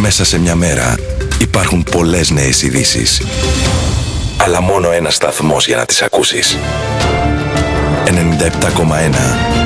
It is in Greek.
Μέσα σε μια μέρα υπάρχουν πολλές νέες ειδήσεις. Αλλά μόνο ένας σταθμός για να τις ακούσεις. 97,1